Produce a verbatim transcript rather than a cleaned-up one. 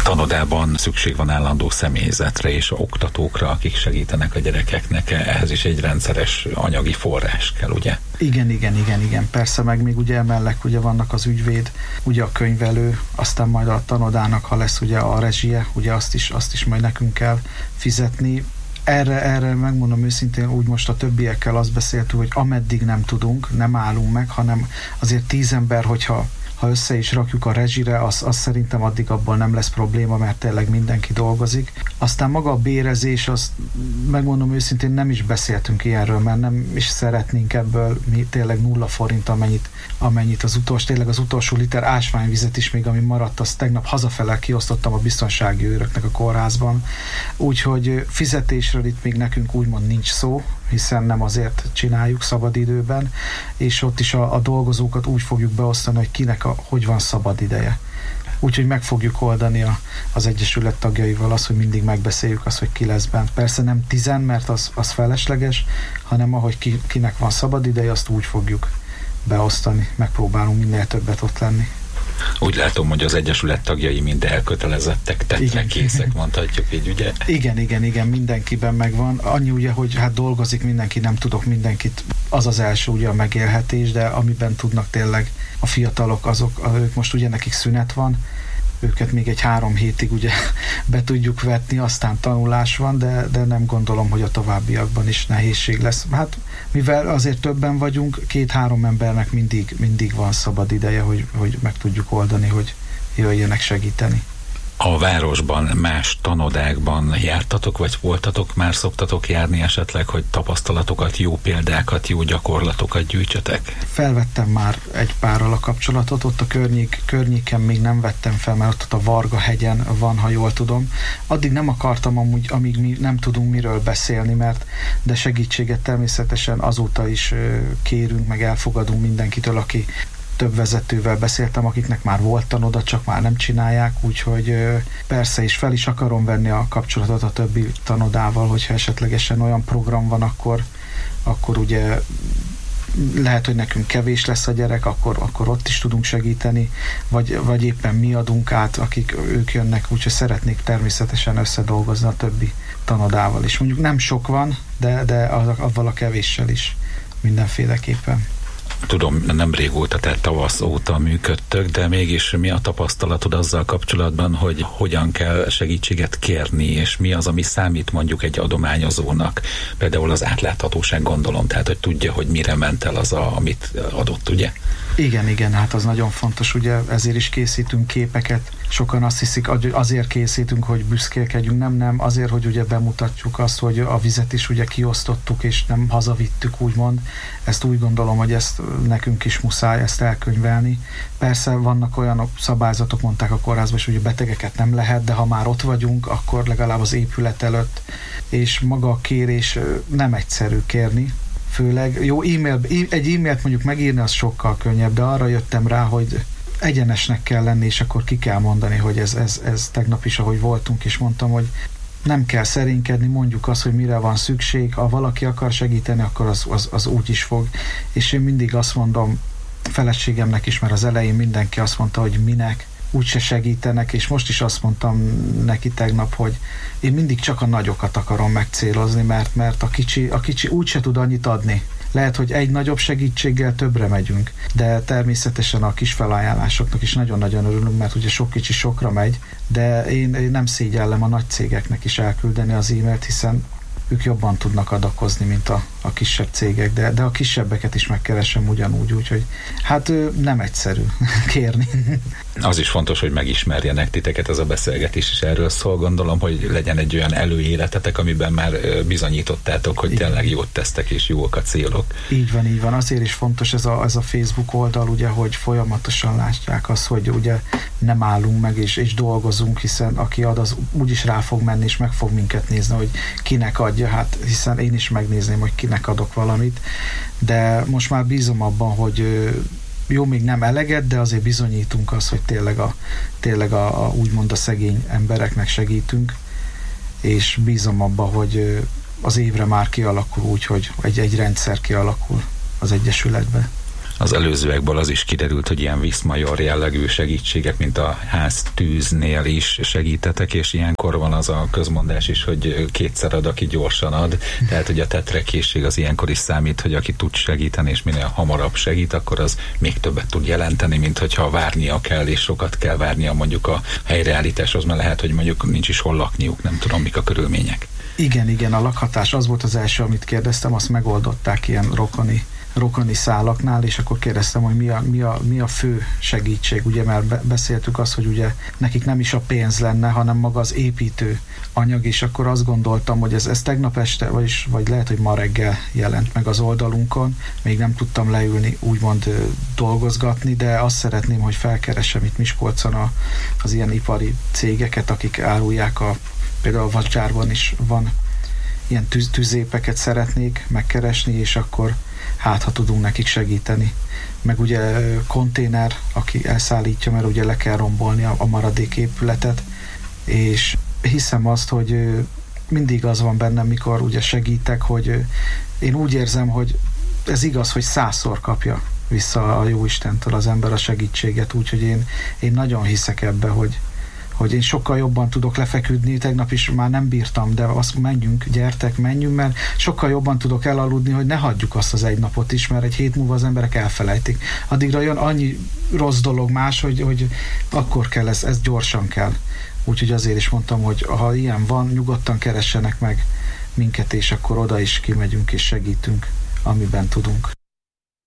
tanodában szükség van állandó személyzetre és oktatókra, akik segítenek a gyerekeknek, ehhez is egy rendszeres anyagi forrás kell, ugye? Igen, igen, igen, igen. Persze, meg még ugye emellett ugye vannak az ügyvéd, ugye a könyvelő, aztán majd a tanodának, ha lesz ugye a rezsie, ugye azt is, azt is majd nekünk kell fizetni. Erre, erre megmondom őszintén, úgy most a többiekkel azt beszéltük, hogy ameddig nem tudunk, nem állunk meg, hanem azért tíz ember, hogyha ha össze is rakjuk a rezsire, az, az szerintem addig abból nem lesz probléma, mert tényleg mindenki dolgozik. Aztán maga a bérezés, azt megmondom őszintén, nem is beszéltünk ilyenről, mert nem is szeretnénk ebből mi tényleg nulla forint, amennyit, amennyit az utolsó, tényleg az utolsó liter ásványvizet is még, ami maradt, azt tegnap hazafele kiosztottam a biztonsági őröknek a kórházban. Úgyhogy fizetésről itt még nekünk úgymond nincs szó, hiszen nem azért csináljuk szabadidőben, és ott is a, a dolgozókat úgy fogjuk beosztani, hogy kinek a, hogy van szabad ideje. Úgyhogy meg fogjuk oldani a, az Egyesület tagjaival azt, hogy mindig megbeszéljük azt, hogy ki lesz bent. Persze nem tizen, mert az, az felesleges, hanem ahogy ki, kinek van szabad ideje, azt úgy fogjuk beosztani. Megpróbálunk minél többet ott lenni. Úgy látom, hogy az Egyesület tagjai mind elkötelezettek, tettre készek, mondhatjuk így, ugye? Igen, igen, igen, mindenkiben megvan. Annyi ugye, hogy hát dolgozik mindenki, nem tudok mindenkit, az az első ugye a megélhetés, de amiben tudnak tényleg a fiatalok, azok, ők most ugye nekik szünet van, őket még egy három hétig ugye be tudjuk vetni, aztán tanulás van, de, de nem gondolom, hogy a továbbiakban is nehézség lesz. Hát mivel azért többen vagyunk, két-három embernek mindig, mindig van szabad ideje, hogy, hogy meg tudjuk oldani, hogy jöjjenek segíteni. A városban, más tanodákban jártatok, vagy voltatok, már szoktatok járni esetleg, hogy tapasztalatokat, jó példákat, jó gyakorlatokat gyűjtsetek? Felvettem már egy párral a kapcsolatot, ott a környék, környéken még nem vettem fel, mert ott a Varga hegyen van, ha jól tudom. Addig nem akartam amúgy, amíg mi nem tudunk miről beszélni, mert de segítséget természetesen azóta is kérünk, meg elfogadunk mindenkitől, aki több vezetővel beszéltem, akiknek már volt tanoda, csak már nem csinálják, úgyhogy persze is fel is akarom venni a kapcsolatot a többi tanodával, hogyha esetlegesen olyan program van, akkor, akkor ugye lehet, hogy nekünk kevés lesz a gyerek, akkor, akkor ott is tudunk segíteni, vagy, vagy éppen mi adunk át, akik ők jönnek, úgyhogy szeretnék természetesen összedolgozni a többi tanodával is. Mondjuk nem sok van, de, de avval a kevéssel is mindenféleképpen. Tudom, nem régóta, tehát tavasz óta működtök, de mégis mi a tapasztalatod azzal kapcsolatban, hogy hogyan kell segítséget kérni, és mi az, ami számít mondjuk egy adományozónak? Például az átláthatóság, gondolom, tehát hogy tudja, hogy mire ment el az, a, amit adott, ugye? Igen, igen, hát az nagyon fontos, ugye ezért is készítünk képeket. Sokan azt hiszik, azért készítünk, hogy büszkélkedjünk, nem, nem, azért, hogy ugye bemutatjuk azt, hogy a vizet is ugye kiosztottuk, és nem hazavittük, úgymond. Ezt úgy gondolom, hogy ezt nekünk is muszáj ezt elkönyvelni. Persze vannak olyan szabályzatok, mondták a kórházban, hogy betegeket nem lehet, de ha már ott vagyunk, akkor legalább az épület előtt, és maga a kérés nem egyszerű kérni. Főleg, jó, e-mail, egy e-mailt mondjuk megírni, az sokkal könnyebb, de arra jöttem rá, hogy egyenesnek kell lenni, és akkor ki kell mondani, hogy ez, ez, ez tegnap is, ahogy voltunk, és mondtam, hogy nem kell szerénykedni, mondjuk azt, hogy mire van szükség, ha valaki akar segíteni, akkor az, az, az úgy is fog. És én mindig azt mondom feleségemnek is, mert az elején mindenki azt mondta, hogy minek, úgyse segítenek, és most is azt mondtam neki tegnap, hogy én mindig csak a nagyokat akarom megcélozni, mert, mert a kicsi, a kicsi úgyse tud annyit adni. Lehet, hogy egy nagyobb segítséggel többre megyünk, de természetesen a kis felajánlásoknak is nagyon-nagyon örülünk, mert ugye sok kicsi sokra megy, de én, én nem szégyellem a nagy cégeknek is elküldeni az e-mailt, hiszen ők jobban tudnak adakozni, mint a, a kisebb cégek, de, de a kisebbeket is megkeresem ugyanúgy, úgyhogy hát nem egyszerű kérni. Az is fontos, hogy megismerjenek titeket, ez a beszélgetés is erről szól, gondolom, hogy legyen egy olyan előéletetek, amiben már bizonyítottátok, hogy tényleg jót tesztek és jók a célok. Így van, így van. Azért is fontos ez a, ez a Facebook oldal, ugye, hogy folyamatosan látják azt, hogy ugye nem állunk meg és, és dolgozunk, hiszen aki ad, az úgyis rá fog menni és meg fog minket nézni, hogy kinek adja, hát hiszen én is megnézném, hogy kinek adok valamit, de most már bízom abban, hogy jó, még nem eleget, de azért bizonyítunk azt, hogy tényleg a, tényleg a, a úgymond a szegény embereknek segítünk, és bízom abban, hogy az évre már kialakul úgy, hogy egy, egy rendszer kialakul az Egyesületben. Az előzőekből az is kiderült, hogy ilyen viszmajor jellegű segítségek, mint a háztűznél is segítetek, és ilyenkor van az a közmondás is, hogy kétszer ad, aki gyorsan ad. Tehát, hogy a tetrekészség az ilyenkor is számít, hogy aki tud segíteni, és minél hamarabb segít, akkor az még többet tud jelenteni, mint hogyha várnia kell, és sokat kell várnia mondjuk a helyreállításhoz, mert lehet, hogy mondjuk nincs is hol lakniuk, nem tudom, mik a körülmények. Igen, igen, a lakhatás az volt az első, amit kérdeztem, azt megoldották ilyen rokoni, rokoni szálaknál, és akkor kérdeztem, hogy mi a, mi a, mi a fő segítség, ugye, mert beszéltük azt, hogy ugye nekik nem is a pénz lenne, hanem maga az építő anyag, és akkor azt gondoltam, hogy ez, ez tegnap este, vagyis, vagy lehet, hogy ma reggel jelent meg az oldalunkon, még nem tudtam leülni, úgymond dolgozgatni, de azt szeretném, hogy felkeresem itt Miskolcon a, az ilyen ipari cégeket, akik árulják a például a vasgyárban is van ilyen tűz, tűzépeket szeretnék megkeresni, és akkor hát, ha tudunk nekik segíteni. Meg ugye konténer, aki elszállítja, mert ugye le kell rombolni a, a maradék épületet, és hiszem azt, hogy mindig az van bennem, mikor ugye segítek, hogy én úgy érzem, hogy ez igaz, hogy százszor kapja vissza a Jóistentől az ember a segítséget, úgyhogy én, én nagyon hiszek ebbe, hogy hogy én sokkal jobban tudok lefeküdni, tegnap is már nem bírtam, de azt menjünk, gyertek, menjünk, mert sokkal jobban tudok elaludni, hogy ne hagyjuk azt az egy napot is, mert egy hét múlva az emberek elfelejtik. Addigra jön annyi rossz dolog más, hogy, hogy akkor kell, ez, ez gyorsan kell. Úgyhogy azért is mondtam, hogy ha ilyen van, nyugodtan keressenek meg minket, és akkor oda is kimegyünk és segítünk, amiben tudunk.